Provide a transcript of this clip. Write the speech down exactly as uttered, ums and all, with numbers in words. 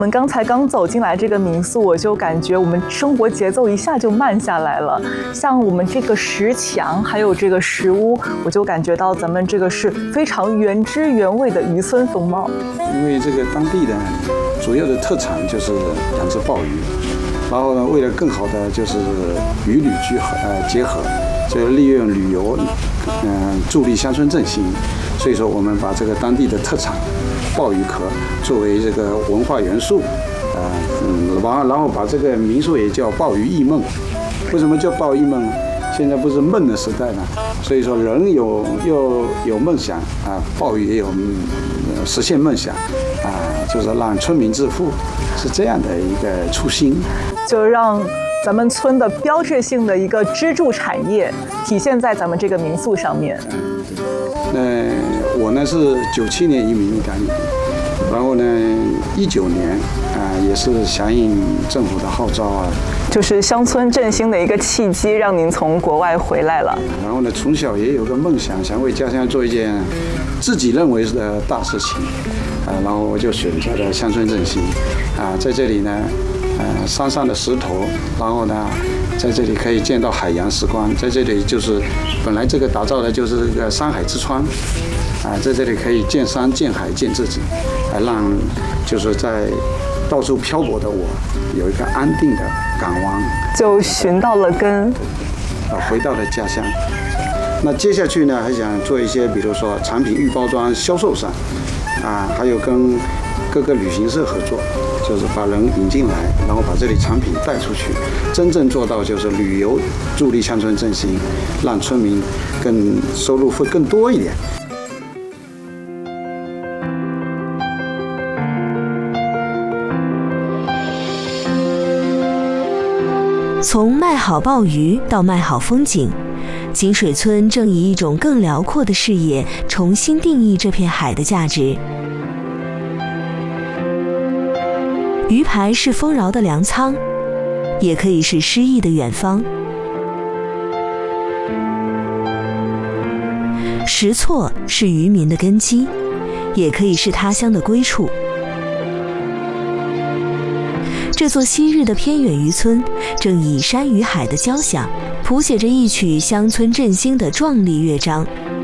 我们刚才刚走进来这个民宿，我就感觉我们生活节奏一下就慢下来了。像我们这个石墙，还有这个石屋，我就感觉到咱们这个是非常原汁原味的渔村风貌。 因为这个当地的主要的特产就是养殖鲍鱼，然后呢，为了更好的就是渔旅结合，呃结合，就利用旅游，嗯、呃，助力乡村振兴。所以说，我们把这个当地的特产鲍鱼壳作为这个文化元素，呃，嗯，然后然后把这个民宿也叫鲍鱼忆梦。为什么叫鲍鱼忆梦呢？现在不是梦的时代嘛，所以说人有又有梦想啊，鲍鱼也有、嗯、实现梦想啊，就是让村民致富，是这样的一个初心， 就让咱们村的标志性的一个支柱产业体现在咱们这个民宿上面。 嗯，那我呢是九七年移民意大利，然后呢一九年啊也是响应政府的号召啊， 就是乡村振兴的一个契机，让您从国外回来了。 然后呢，从小也有个梦想，想为家乡做一件自己认为的大事情啊，然后我就选择了乡村振兴啊，在这里呢。呃，山上的石头，然后呢，在这里可以见到海洋时光，在这里就是本来这个打造的就是这个山海之川，啊，在这里可以见山、见海、见自己，啊，让就是在到处漂泊的我有一个安定的港湾， 就寻到了根， 啊，回到了家乡。那接下去呢，还想做一些，比如说产品预包装销售上，啊，还有跟各个旅行社合作。就是把人引进来，然后把这里产品带出去，真正做到就是旅游助力乡村振兴，让村民更收入会更多一点。 从卖好鲍鱼到卖好风景，井水村正以一种更辽阔的视野重新定义这片海的价值。鱼排是丰饶的粮仓，也可以是诗意的远方。石厝是渔民的根基，也可以是他乡的归处。这座昔日的偏远渔村，正以山与海的交响，谱写着一曲乡村振兴的壮丽乐章。